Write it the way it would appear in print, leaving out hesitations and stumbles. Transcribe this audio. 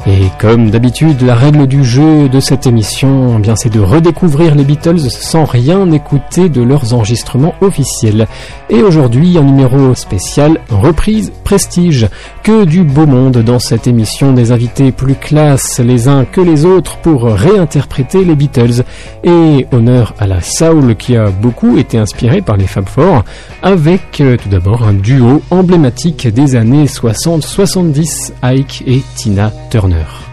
Et comme d'habitude, la règle du jeu de cette émission, bien, c'est de redécouvrir les Beatles sans rien écouter de leurs enregistrements officiels. Et aujourd'hui, en numéro spécial, reprise Prestige. Que du beau monde dans cette émission, des invités plus classe les uns que les autres pour réinterpréter les Beatles. Et honneur à la soul qui a beaucoup été inspirée par les Fab Four, avec tout d'abord un duo emblématique des années 60-70, Ike et Tina Turner.